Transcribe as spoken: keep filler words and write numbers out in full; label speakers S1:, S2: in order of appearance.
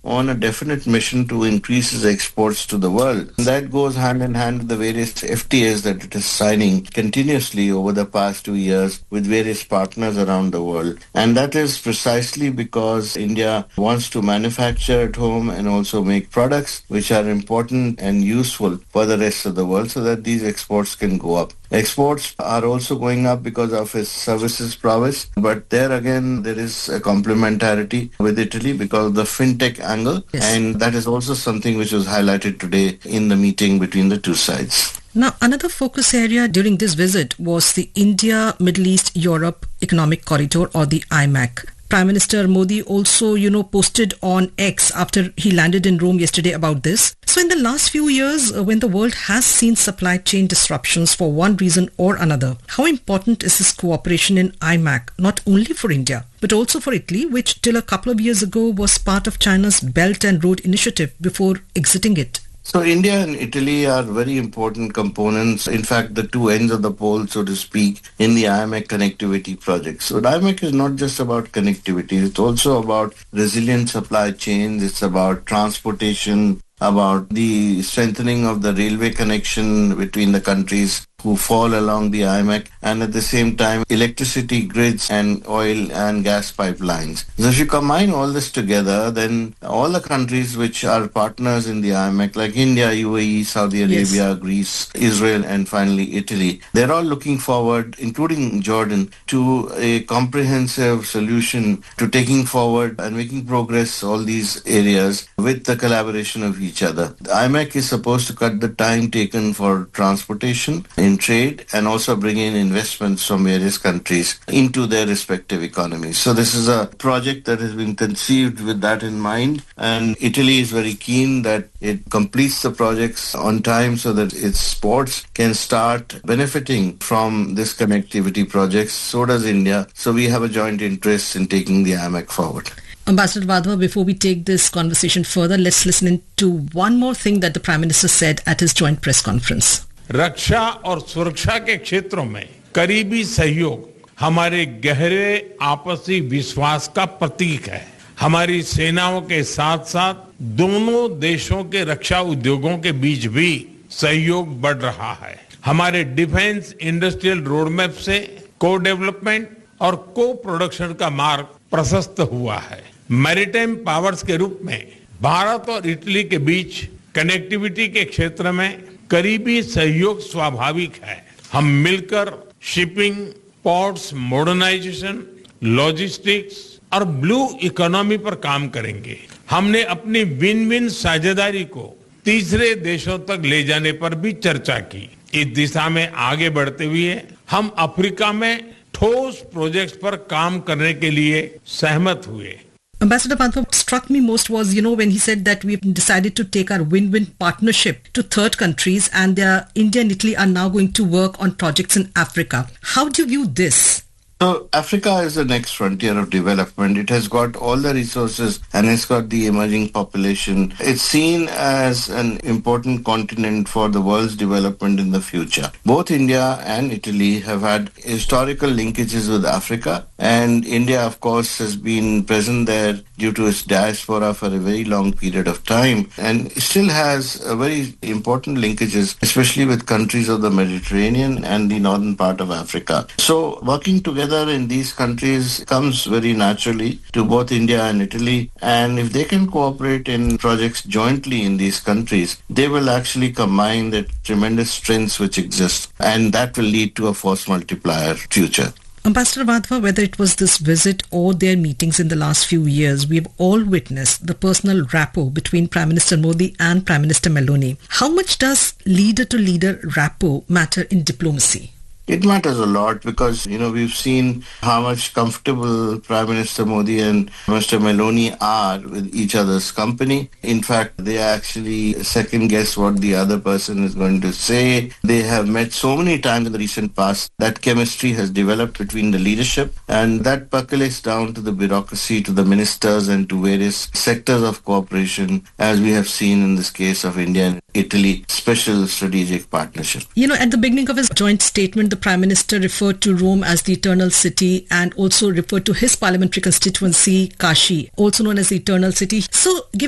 S1: on a definite mission to increase its exports to the world. And that goes hand in hand with the various F T As that it is signing continuously over the past two years with various partners around the world. And that is precisely because India wants to manufacture at home and also make products which are important and useful for the rest of the world so that these exports can go up. Exports are also going up because of its services prowess, but there again there is a complementarity with Italy because of the fintech angle, yes. And that is also something which was highlighted today in the meeting between the two sides.
S2: Now, another focus area during this visit was the India, Middle East, Europe Economic Corridor, or the I M E C. Prime Minister Modi also, you know, posted on X after he landed in Rome yesterday about this. So in the last few years, uh, when the world has seen supply chain disruptions for one reason or another, how important is this cooperation in I M E C, not only for India, but also for Italy, which till a couple of years ago was part of China's Belt and Road Initiative before exiting it?
S1: So India and Italy are very important components, in fact the two ends of the pole, so to speak, in the I M E C connectivity project. So the I M E C is not just about connectivity, it's also about resilient supply chains, it's about transportation, about the strengthening of the railway connection between the countries who fall along the I M E C, and at the same time electricity grids and oil and gas pipelines. So if you combine all this together, then all the countries which are partners in the I M E C, like India, U A E, Saudi Arabia, yes. Greece, Israel, and finally Italy, they're all looking forward, including Jordan, to a comprehensive solution to taking forward and making progress all these areas with the collaboration of each other. The I M E C is supposed to cut the time taken for transportation in trade and also bring in investments from various countries into their respective economies. So this is a project that has been conceived with that in mind, and Italy is very keen that it completes the projects on time so that its ports can start benefiting from this connectivity project. So does India. So we have a joint interest in taking the I M E C forward.
S2: Ambassador Wadhwa, before we take this conversation further, let's listen in to one more thing that the Prime Minister said at his joint press conference.
S3: रक्षा और सुरक्षा के क्षेत्रों में करीबी सहयोग हमारे गहरे आपसी विश्वास का प्रतीक है। हमारी सेनाओं के साथ साथ दोनों देशों के रक्षा उद्योगों के बीच भी सहयोग बढ़ रहा है। हमारे डिफेंस इंडस्ट्रियल रोडमैप से को डेवलपमेंट और को प्रोडक्शन का मार्ग प्रशस्त हुआ है। मैरीटाइम पावर्स के रूप में भारत और इटली के बीच कनेक्टिविटी के क्षेत्र में करीबी सहयोग स्वाभाविक है। हम मिलकर शिपिंग, पोर्ट्स मॉडर्नाइजेशन, लॉजिस्टिक्स और ब्लू इकोनॉमी पर काम करेंगे। हमने अपनी विन विन साझेदारी को तीसरे देशों तक ले जाने पर भी चर्चा की। इस दिशा में आगे बढ़ते हुए हम अफ्रीका में ठोस प्रोजेक्ट्स पर काम करने के लिए सहमत हुए।
S2: Ambassador Wadhwa, what struck me most was, you know, when he said that we've decided to take our win-win partnership to third countries, and uh, India and Italy are now going to work on projects in Africa. How do you view this?
S1: So Africa is the next frontier of development. It has got all the resources and it's got the emerging population. It's seen as an important continent for the world's development in the future. Both India and Italy have had historical linkages with Africa, and India, of course, has been present there due to its diaspora for a very long period of time, and still has a very important linkages, especially with countries of the Mediterranean and the northern part of Africa. So working together in these countries comes very naturally to both India and Italy, and if they can cooperate in projects jointly in these countries, they will actually combine the tremendous strengths which exist, and that will lead to a force multiplier future.
S2: Ambassador Wadhwa, whether it was this visit or their meetings in the last few years, we have all witnessed the personal rapport between Prime Minister Modi and Prime Minister Meloni. How much does leader-to-leader rapport matter in diplomacy?
S1: It matters a lot because, you know, we've seen how much comfortable Prime Minister Modi and Mister Meloni are with each other's company. In fact, they actually second guess what the other person is going to say. They have met so many times in the recent past that chemistry has developed between the leadership, and that percolates down to the bureaucracy, to the ministers, and to various sectors of cooperation, as we have seen in this case of India and Italy special strategic partnership.
S2: You know, at the beginning of his joint statement, the Prime Minister referred to Rome as the eternal city and also referred to his parliamentary constituency, Kashi, also known as the eternal city. So, given